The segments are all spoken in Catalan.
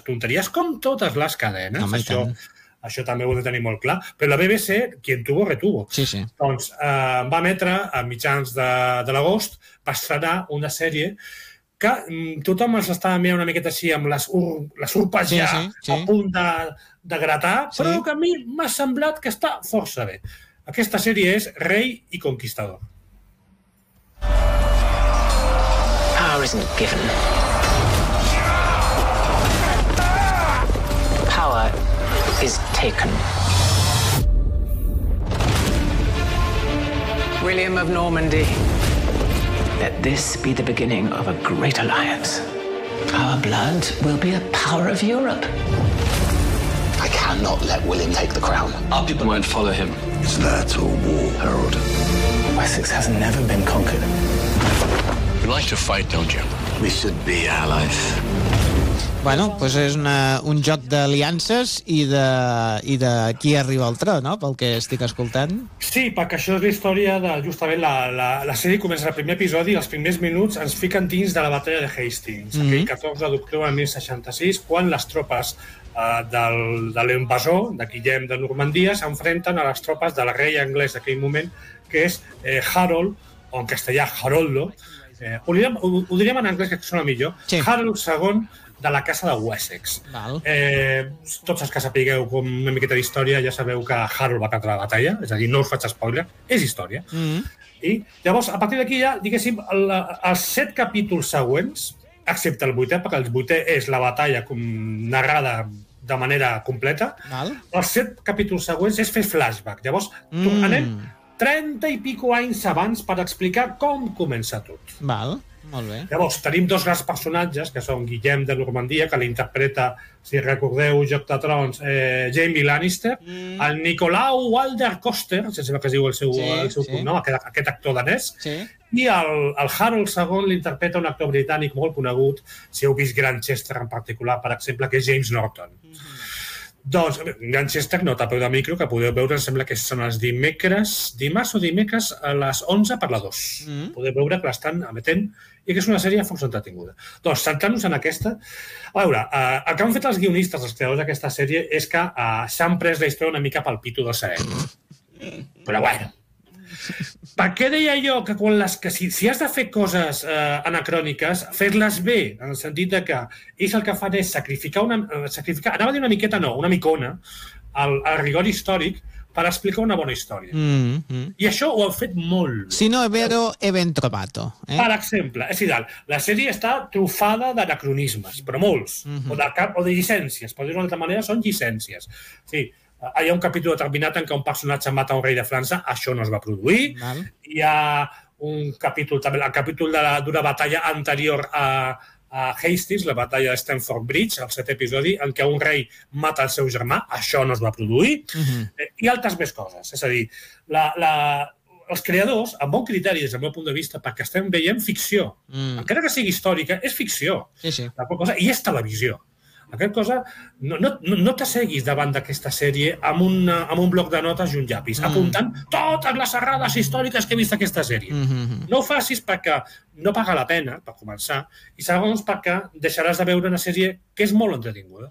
tonteries, com totes les cadenes. Home, i tant. Això també ho he de tenir molt clar. Però la BBC, quien tuvo, retuvo. Sí. Doncs va emetre, a mitjans de l'agost, va estrenar una sèrie que tothom els estava mirant una miqueta així amb les urpes ja a punt de gratar, però que a mi m'ha semblat que està força bé. Aquesta sèrie és Rei i Conquistador. Power isn't given. Power is taken. William of Normandy, let this be the beginning of a great alliance. Our blood will be the power of Europe. I cannot let William take the crown. Our people won't follow him. Is that a war, Harold? Wessex has never been conquered. You like to fight, don't you? We should be allies. Bueno, doncs és un joc d'aliances i de qui arriba al tron, no?, pel que estic escoltant. Sí, perquè això és la història de, justament, la sèrie comença el primer episodi i els primers minuts ens fiquen dins de la batalla de Hastings, aquell 14 d'octubre de 1066, quan les tropes de l'invasor, de Guillem de Normandia, s'enfrenten a les tropes del rei anglès d'aquell moment, que és Harold, o en castellà Haroldo. Ho diríem en anglès, que sona millor. Harold II, de la casa de Wessex. Tots els que sapigueu com una miqueta d'història ja sabeu que Harold va perdre la batalla, és a dir, no us faig spoiler, és història. I llavors, a partir d'aquí ja, diguéssim, els 7 capítols següents, excepte el 8è, perquè el 8è és la batalla narrada de manera completa, els 7 capítols següents és fer flashback. Llavors, anem 30 i pico anys abans per explicar com comença tot. Molt bé. Llavors, tenim 2 grans personatges, que són Guillem de Normandia, que l'interpreta, si recordeu, Joc de Trons, Jaime Lannister, el Nicolau Walder Koster, sense que es diu el seu cognom, aquest actor danès, i el Harold II l'interpreta un actor britànic molt conegut, si heu vist Grantchester en particular, per exemple, que és James Norton. Doncs, Grantchester, no tapeu de micro, que podeu veure, em sembla que són els dimarts o dimecres a les 11 per la 2. Podeu veure que l'estan emetent i que és una sèrie força entretinguda. Doncs, centrant-nos en aquesta, a veure, el que han fet els guionistes, els creadors d'aquesta sèrie, és que s'han pres la història una mica pel pito del sereno. Però bueno, per què deia jo que si has de fer coses anacròniques, fer-les bé, en el sentit de que ells el que fan és sacrificar, anava a dir una miqueta no, una micona, el rigor històric per explicar una bona història. I això ho han fet molt bé. Si no è vero, è ben trovato. Per exemple, és a dir, la sèrie està trufada d'anacronismes, però molts, o de llicències, per dir-ho d'una altra manera, són llicències. Sí, hi ha un capítol determinat en què un personatge mata un rei de França, això no es va produir. Hi ha un capítol, també el capítol d'una batalla anterior a Hastings, la batalla de Stamford Bridge, el 7è episodi, en què un rei mata el seu germà, això no es va produir, i altres més coses. És a dir, els creadors, amb bon criteri des del meu punt de vista, perquè estem veient ficció. Encara que sigui històrica, és ficció. I és televisió. Aquesta cosa, no t'asseguis davant d'aquesta sèrie amb un bloc de notes i un llapis, apuntant totes les errades històriques que he vist aquesta sèrie. No ho facis perquè no paga la pena, per començar, i segons perquè deixaràs de veure una sèrie que és molt entretinguda.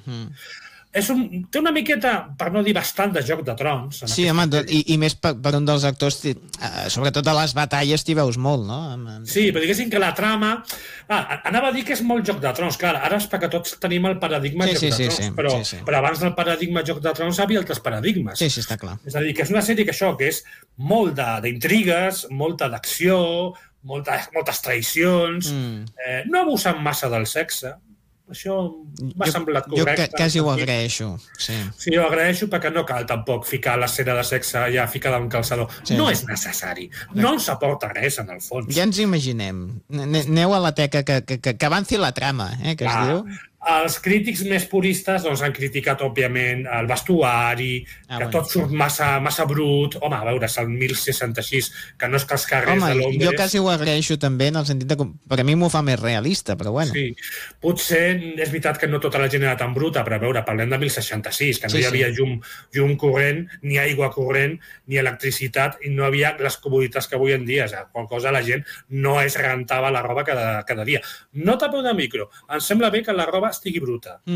Té una miqueta, per no dir bastant, de Joc de Trons. Sí, home, i més per un dels actors, sobretot a les batalles t'hi veus molt, no? Sí, però diguéssim que la trama... Anava a dir que és molt Joc de Trons, clar, ara és perquè tots tenim el paradigma Joc de Trons, però abans del paradigma Joc de Trons hi havia altres paradigmes. Sí, està clar. És a dir, que és una sèrie que és molt d'intrigues, molta d'acció, moltes traïcions, no abusant massa del sexe. Això m'ha semblat correcte. Jo quasi ho agraeixo. Sí, ho agraeixo perquè no cal tampoc ficar l'escena de sexe ja ficada en calçador. No és necessari. No ens aporta res, en el fons. Ja ens imaginem. Aneu a la teca que avanci la trama, que es diu. Els crítics més puristes han criticat, òbviament, el vestuari, que tot surt massa brut. Home, a veure, és el 1066, que no és que els carrers de Londres... Jo quasi ho agraeixo també, en el sentit que per a mi m'ho fa més realista, però bueno. Sí, potser és veritat que no tota la gent era tan bruta, però a veure, parlem de 1066, que no hi havia llum corrent, ni aigua corrent, ni electricitat, i no havia les comoditats que avui en dia. Qual cosa la gent no es rentava la roba cada dia. No tapeu de micro. Em sembla bé que la roba estigui bruta.